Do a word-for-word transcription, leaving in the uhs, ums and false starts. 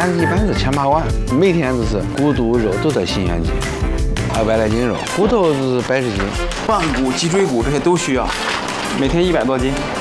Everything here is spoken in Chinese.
但是一般是千把碗，每天就是骨肚肉都在新鲜期，二百来斤肉，骨头是百十斤， 腕骨、脊椎骨这些都需要，每天一百多斤。